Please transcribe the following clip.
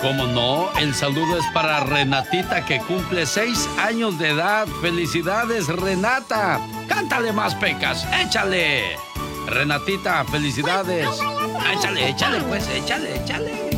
¿Cómo no? El saludo es para Renatita, que cumple 6 años de edad. ¡Felicidades, Renata! ¡Cántale más, Pecas! ¡Échale! Renatita, felicidades. Échale, pues, échale.